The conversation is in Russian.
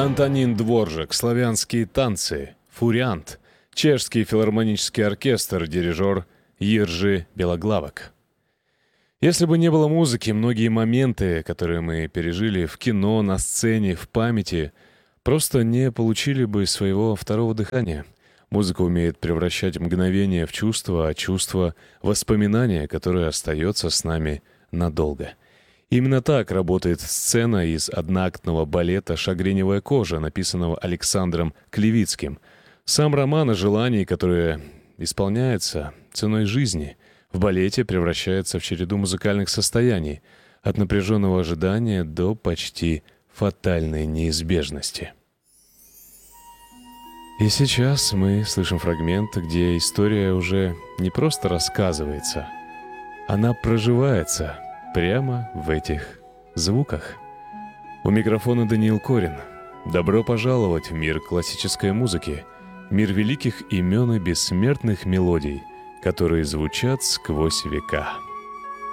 Антонин Дворжак, славянские танцы, фуриант, чешский филармонический оркестр, дирижер Jiří Белоглавок. Если бы не было музыки, многие моменты, которые мы пережили в кино, на сцене, в памяти, просто не получили бы своего второго дыхания. Музыка умеет превращать мгновение в чувство, а чувство — воспоминание, которое остается с нами надолго. Именно так работает сцена из одноактного балета «Шагреневая кожа», написанного Александром Клевицким. Сам роман о желании, которое исполняется ценой жизни, в балете превращается в череду музыкальных состояний, от напряженного ожидания до почти фатальной неизбежности. И сейчас мы слышим фрагмент, где история уже не просто рассказывается, она проживается прямо в этих звуках. У микрофона Даниил Корин. Добро пожаловать в мир классической музыки, мир великих имен и бессмертных мелодий, которые звучат сквозь века.